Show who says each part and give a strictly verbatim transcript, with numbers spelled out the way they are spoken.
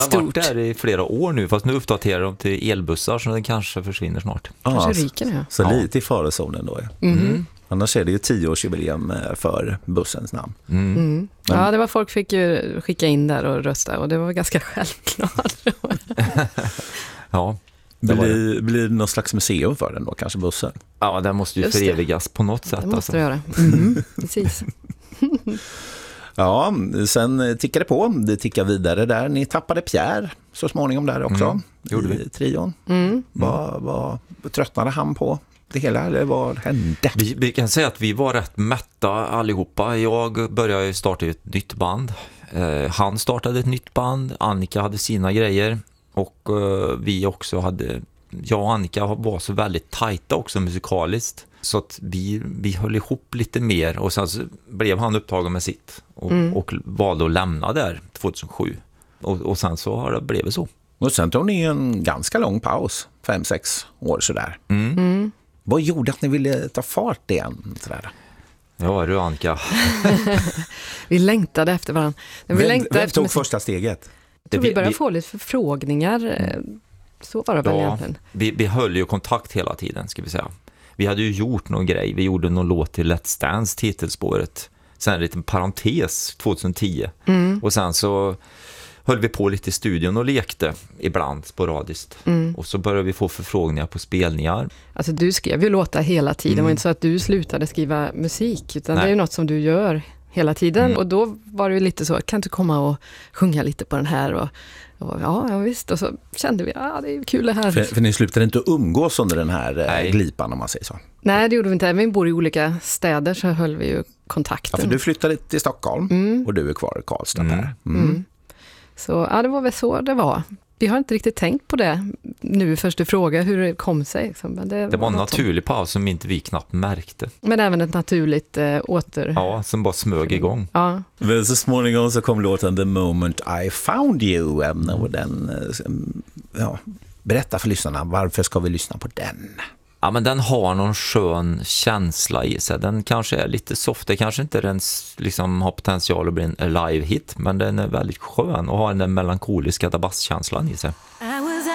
Speaker 1: Den har varit där i flera år nu, fast nu uppdaterar de till elbussar så den kanske försvinner snart.
Speaker 2: Kanske
Speaker 3: ah,
Speaker 2: ryker nu.
Speaker 3: Så
Speaker 1: Ja.
Speaker 3: lite i farozonen då. Ja.
Speaker 2: Mm.
Speaker 3: Annars är det ju tioårsjubileum för bussens namn.
Speaker 1: Mm.
Speaker 2: Mm. Ja, det var folk fick ju skicka in där och rösta och det var ganska självklart.
Speaker 1: Ja, det var det.
Speaker 3: Blir, blir det någon slags museum för den då, kanske bussen?
Speaker 1: Ja, den måste ju
Speaker 2: Just det.
Speaker 1: förevigas på något sätt.
Speaker 2: Det måste
Speaker 1: alltså.
Speaker 2: det göra. Mm. Precis.
Speaker 3: Ja, sen tickar det på. Det tickar vidare där. Ni tappade Pierre så småningom där också.
Speaker 1: Mm, gjorde
Speaker 3: i
Speaker 1: vi.
Speaker 3: trion.
Speaker 2: Mm.
Speaker 3: Vad, vad tröttnade han på det hela, eller vad hände?
Speaker 1: Vi, vi kan säga att vi var rätt mätta allihopa. Jag började ju starta ett nytt band. Eh, han startade ett nytt band. Annika hade sina grejer. Och eh, vi också hade... Jag och Annika var så väldigt tajta också musikaliskt. Så att vi, vi höll ihop lite mer. Och sen så blev han upptagen med sitt. Och,
Speaker 2: Mm.
Speaker 1: och valde att lämna där tjugohundrasju. Och, och sen så har det blivit så.
Speaker 3: Och sen tog ni en ganska lång paus. Fem, sex år sådär.
Speaker 1: Mm.
Speaker 2: Mm.
Speaker 3: Vad gjorde att ni ville ta fart igen? Sådär?
Speaker 1: Ja du Annika.
Speaker 2: Vi längtade efter varandra. Vi
Speaker 3: Vem,
Speaker 2: längtade
Speaker 3: vem
Speaker 2: efter
Speaker 3: tog
Speaker 2: musik.
Speaker 3: första steget?
Speaker 2: Jag tror vi började
Speaker 1: vi-
Speaker 2: få lite förfrågningar. Så var det väl
Speaker 1: Ja,
Speaker 2: egentligen.
Speaker 1: vi, vi höll ju kontakt hela tiden, ska vi säga. Vi hade ju gjort någon grej. Vi gjorde någon låt till Let's Dance, titelspåret. Sen en liten parentes, tjugohundratio.
Speaker 2: Mm.
Speaker 1: Och sen så höll vi på lite i studion och lekte ibland sporadiskt.
Speaker 2: Mm.
Speaker 1: Och så började vi få förfrågningar på spelningar.
Speaker 2: Alltså du skrev ju låtar hela tiden. Det var
Speaker 1: Mm.
Speaker 2: inte så att du slutade skriva musik. Utan
Speaker 1: Nej.
Speaker 2: det är ju något som du gör hela tiden.
Speaker 1: Mm.
Speaker 2: Och då var det ju lite så, kan du komma och sjunga lite på den här? Och, och ja, ja, visst. Och så kände vi, ja det är ju kul det här.
Speaker 3: För, för ni slutade inte umgås under den här eh,
Speaker 1: Nej.
Speaker 3: glipan, om man säger så.
Speaker 2: Nej, det gjorde vi inte. Även vi bor i olika städer så höll vi ju
Speaker 3: Ja,
Speaker 2: kontakten.
Speaker 3: för du flyttade till Stockholm
Speaker 2: Mm.
Speaker 3: och du är kvar i Karlstad.
Speaker 1: Mm.
Speaker 3: Där. Mm.
Speaker 2: Mm. Så ja, det var väl så det var. Vi har inte riktigt tänkt på det nu först du frågar hur det kom sig. Så, men det,
Speaker 1: Det var en
Speaker 2: något som-
Speaker 1: naturlig paus som inte vi knappt märkte.
Speaker 2: Men även ett naturligt eh, åter...
Speaker 1: Ja, som bara smög igång.
Speaker 2: Ja.
Speaker 3: Men så småningom så kom låten The Moment I Found You. äm, Och den, eh, äm, ja, berätta för lyssnarna, varför ska vi lyssna på den?
Speaker 1: Ja, men den har någon skön känsla i sig. Den kanske är lite soft. Det kanske inte ens liksom har potential att bli en live-hit, men den är väldigt skön och har den melankoliska baskänslan i sig.